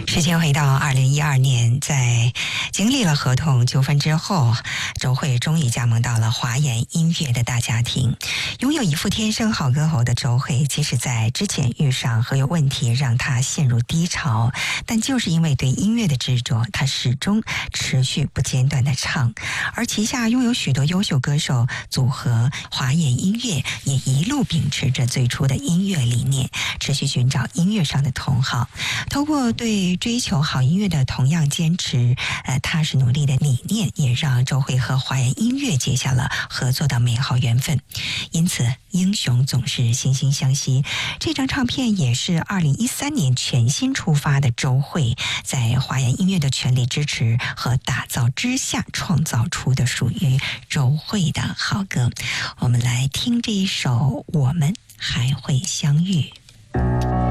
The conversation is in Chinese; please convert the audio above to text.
时间回到2012年，在经历了合同纠纷之后，周蕙终于加盟到了华研音乐的大家庭。拥有一副天生好歌喉的周蕙，即使在之前遇上合约问题让她陷入低潮，但就是因为对音乐的执着，她始终持续不间断地唱。而旗下拥有许多优秀歌手组合，华研音乐也一路秉持着最初的音乐理念，持续寻找音乐上的同好。透过对追求好音乐的同样坚持，踏实努力的理念，也让周蕙和华研音乐结下了合作的美好缘分。因此，英雄总是惺惺相惜。这张唱片也是2013年全新出发的周蕙，在华研音乐的全力支持和打造之下，创造出的属于周蕙的好歌。我们来听这一首《我们还会相遇》。